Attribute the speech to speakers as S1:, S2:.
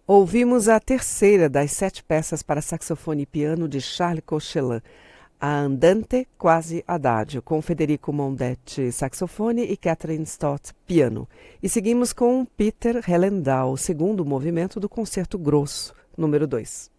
S1: Ouvimos a terceira das 7 peças para saxofone e piano de Charles Koechlin, a Andante quasi adagio, com Federico Mondetti, saxofone, e Catherine Stott, piano. E seguimos com Peter Hellendahl, segundo movimento do Concerto Grosso, número 2.